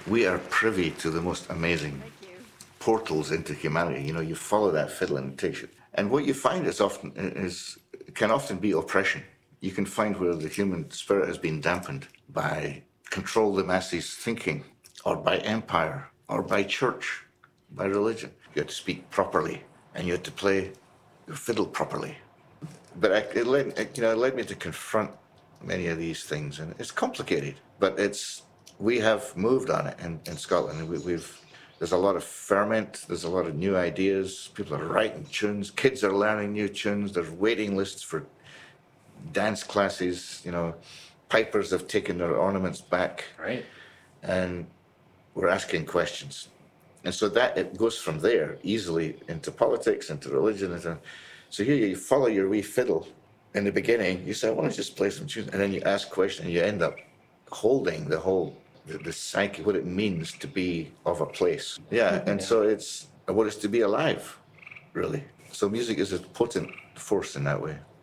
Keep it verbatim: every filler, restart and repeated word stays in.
We are privy to the most amazing portals into humanity. You know, you follow that fiddle and it takes you. And what you find is often is can often be oppression. You can find where the human spirit has been dampened by control the masses thinking, or by empire, or by church, by religion. You had to speak properly, and you had to play your fiddle properly. But I, it led, it, you know, it led me to confront many of these things, and it's complicated. But it's we have moved on it in, in Scotland. We, we've there's a lot of ferment. There's a lot of new ideas. People are writing tunes. Kids are learning new tunes. There's waiting lists for dance classes. You know, pipers have taken their ornaments back, Right. and we're asking questions. And so that it goes from there easily into politics, into religion, into so here you follow your wee fiddle. In the beginning, you say, I want to just play some tunes. And then you ask questions, and you end up holding the whole, the, the psyche, what it means to be of a place. Yeah, and so it's what it's to be alive, really. So music is a potent force in that way.